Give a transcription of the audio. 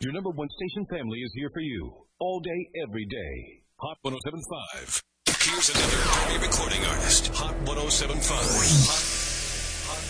Your number one station family is here for you. All day, every day. Hot 107.5. Here's another pre-recording artist. Hot 107.5. Hot